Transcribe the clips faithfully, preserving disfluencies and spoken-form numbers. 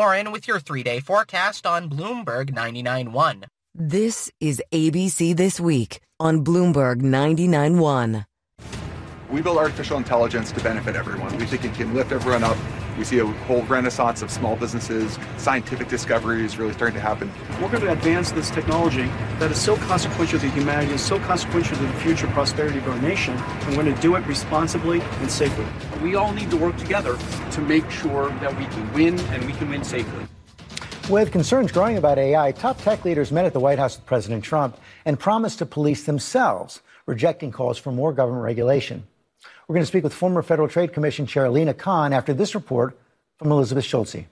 Morin with your three-day forecast on Bloomberg ninety-nine point one. This is A B C This Week on Bloomberg ninety-nine point one. We build artificial intelligence to benefit everyone. We think it can lift everyone up. We see a whole renaissance of small businesses. Scientific discoveries really starting to happen. We're going to advance this technology that is so consequential to humanity, is so consequential to the future prosperity of our nation, and we're going to do it responsibly and safely. We all need to work together to make sure that we can win and we can win safely. With concerns growing about A I, top tech leaders met at the White House with President Trump and promised to police themselves, rejecting calls for more government regulation. We're going to speak with former Federal Trade Commission Chair Lina Khan after this report from Elizabeth Schulze.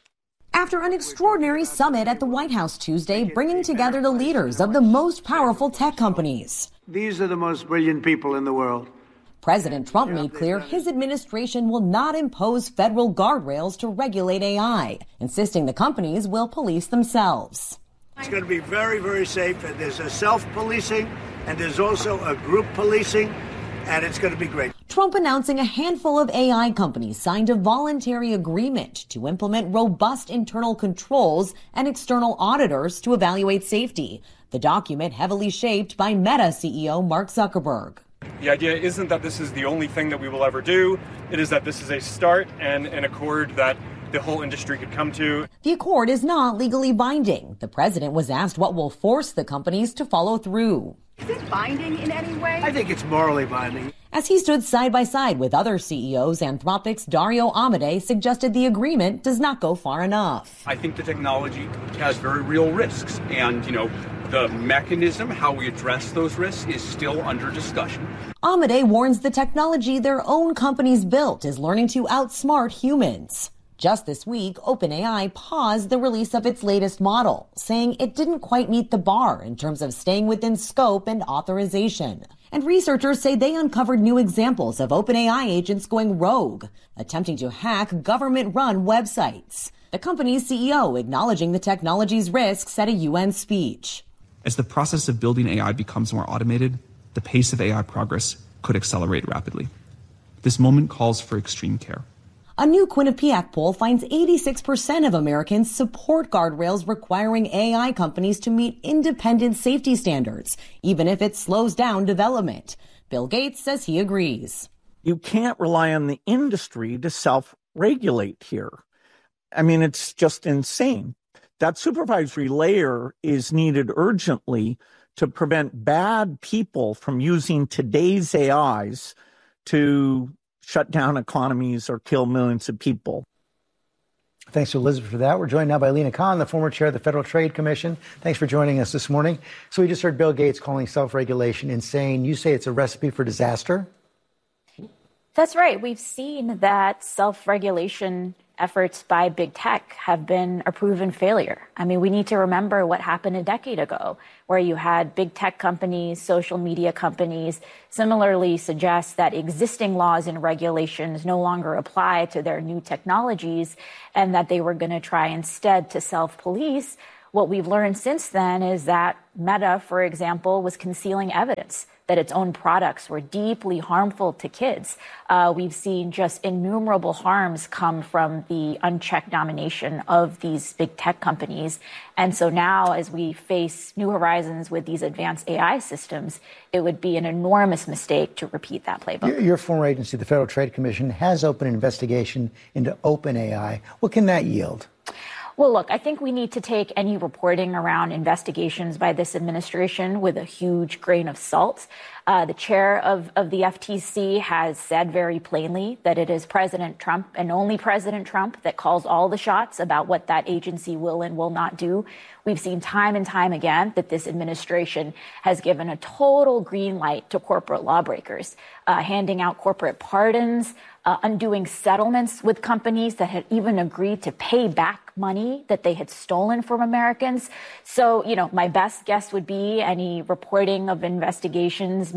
After an extraordinary summit at the White House Tuesday, bringing together the leaders of the most powerful tech companies. These are the most brilliant people in the world. President Trump made clear his administration will not impose federal guardrails to regulate A I, insisting the companies will police themselves. It's going to be very, very safe. And there's a self-policing and there's also a group policing, and it's going to be great. Trump announcing a handful of A I companies signed a voluntary agreement to implement robust internal controls and external auditors to evaluate safety. The document heavily shaped by Meta C E O Mark Zuckerberg. The idea isn't that this is the only thing that we will ever do. It is that this is a start and an accord that the whole industry could come to. The accord is not legally binding. The president was asked what will force the companies to follow through. Is it binding in any way? I think it's morally binding. As he stood side by side with other C E Os, Anthropic's Dario Amodei suggested the agreement does not go far enough. I think the technology has very real risks, and, you know, the mechanism, how we address those risks, is still under discussion. Amodei warns the technology their own companies built is learning to outsmart humans. Just this week, OpenAI paused the release of its latest model, saying it didn't quite meet the bar in terms of staying within scope and authorization. And researchers say they uncovered new examples of OpenAI agents going rogue, attempting to hack government-run websites. The company's C E O acknowledging the technology's risks at a U N speech. As the process of building A I becomes more automated, the pace of A I progress could accelerate rapidly. This moment calls for extreme care. A new Quinnipiac poll finds eighty-six percent of Americans support guardrails requiring A I companies to meet independent safety standards, even if it slows down development. Bill Gates says he agrees. You can't rely on the industry to self-regulate here. I mean, it's just insane. That supervisory layer is needed urgently to prevent bad people from using today's A Is to shut down economies or kill millions of people. Thanks to Elizabeth for that. We're joined now by Lina Khan, the former chair of the Federal Trade Commission. Thanks for joining us this morning. So we just heard Bill Gates calling self-regulation insane. You say it's a recipe for disaster? That's right. We've seen that self-regulation efforts by big tech have been a proven failure. I mean, we need to remember what happened a decade ago, where you had big tech companies, social media companies, similarly suggest that existing laws and regulations no longer apply to their new technologies, and that they were going to try instead to self-police. What we've learned since then is that Meta, for example, was concealing evidence that its own products were deeply harmful to kids. Uh, we've seen just innumerable harms come from the unchecked domination of these big tech companies. And so now, as we face new horizons with these advanced A I systems, it would be an enormous mistake to repeat that playbook. Your, your former agency, the Federal Trade Commission, has opened an investigation into OpenAI. What can that yield? Well, look, I think we need to take any reporting around investigations by this administration with a huge grain of salt. Uh, the chair of, of the F T C has said very plainly that it is President Trump and only President Trump that calls all the shots about what that agency will and will not do. We've seen time and time again that this administration has given a total green light to corporate lawbreakers, uh, handing out corporate pardons, uh, undoing settlements with companies that had even agreed to pay back money that they had stolen from Americans. So, you know, my best guess would be any reporting of investigations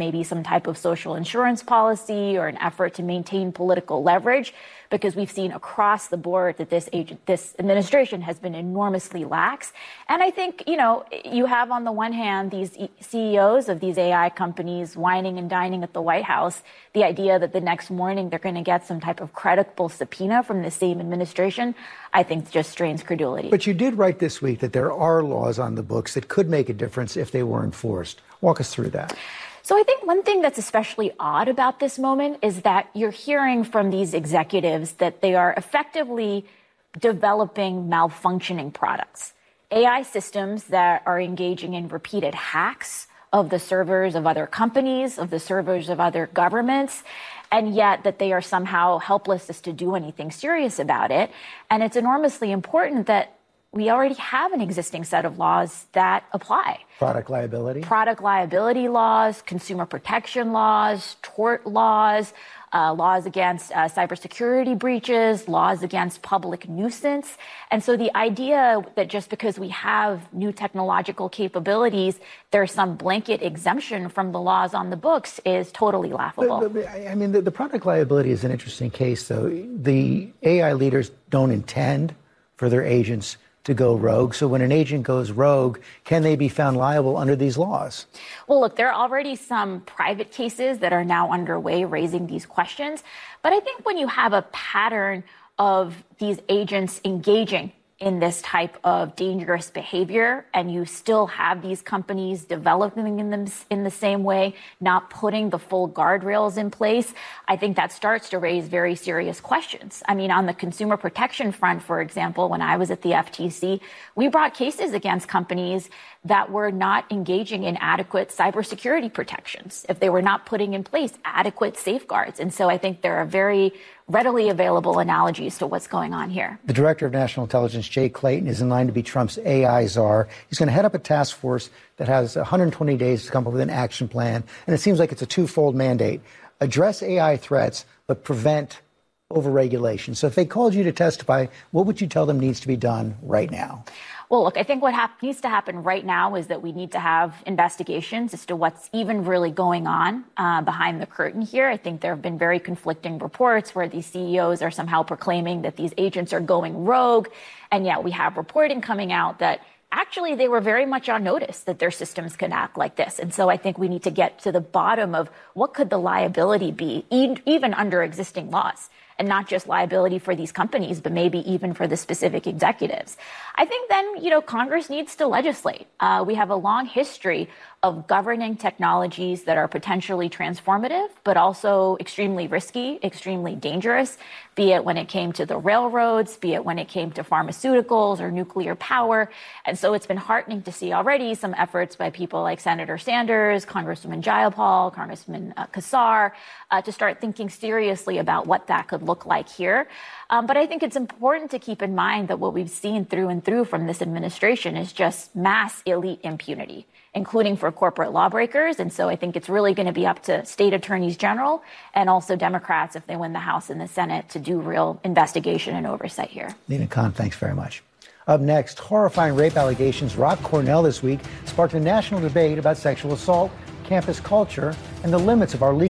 maybe some type of social insurance policy or an effort to maintain political leverage, because we've seen across the board that this agent, this administration has been enormously lax. And I think, you know, you have on the one hand these C E Os of these A I companies whining and dining at the White House, the idea that the next morning they're going to get some type of credible subpoena from the same administration, I think just strains credulity. But you did write this week that there are laws on the books that could make a difference if they were enforced. Walk us through that. So I think one thing that's especially odd about this moment is that you're hearing from these executives that they are effectively developing malfunctioning products, A I systems that are engaging in repeated hacks of the servers of other companies, of the servers of other governments, and yet that they are somehow helpless as to do anything serious about it. And it's enormously important that we already have an existing set of laws that apply. Product liability? Product liability laws, consumer protection laws, tort laws, uh, laws against uh, cybersecurity breaches, laws against public nuisance. And so the idea that just because we have new technological capabilities, there's some blanket exemption from the laws on the books is totally laughable. But, but, I mean, the, the product liability is an interesting case, though. The A I leaders don't intend for their agents to go rogue. So when an agent goes rogue, can they be found liable under these laws? Well, look, there are already some private cases that are now underway raising these questions. But I think when you have a pattern of these agents engaging in this type of dangerous behavior, and you still have these companies developing in them in the same way, not putting the full guardrails in place, I think that starts to raise very serious questions. I mean, on the consumer protection front, for example, when I was at the F T C, we brought cases against companies that were not engaging in adequate cybersecurity protections, if they were not putting in place adequate safeguards. And so I think there are very readily available analogies to what's going on here. The Director of National Intelligence, Jay Clayton, is in line to be Trump's A I czar. He's going to head up a task force that has one hundred twenty days to come up with an action plan. And it seems like it's a twofold mandate. Address A I threats, but prevent overregulation. So if they called you to testify, what would you tell them needs to be done right now? Well, look, I think what hap- needs to happen right now is that we need to have investigations as to what's even really going on uh, behind the curtain here. I think there have been very conflicting reports where these C E Os are somehow proclaiming that these agents are going rogue. And yet we have reporting coming out that actually they were very much on notice that their systems can act like this. And so I think we need to get to the bottom of what could the liability be, e- even under existing laws. And not just liability for these companies, but maybe even for the specific executives. I think then, you know, Congress needs to legislate. Uh, we have a long history of governing technologies that are potentially transformative, but also extremely risky, extremely dangerous, be it when it came to the railroads, be it when it came to pharmaceuticals or nuclear power. And so it's been heartening to see already some efforts by people like Senator Sanders, Congresswoman Jayapal, Congressman uh, Kassar, uh, to start thinking seriously about what that could look like here. Um, but I think it's important to keep in mind that what we've seen through and through from this administration is just mass elite impunity, including for corporate lawbreakers. And so I think it's really going to be up to state attorneys general and also Democrats, if they win the House and the Senate, to do real investigation and oversight here. Nina Khan, thanks very much. Up next, horrifying rape allegations rocked Cornell this week, sparked a national debate about sexual assault, campus culture, and the limits of our legal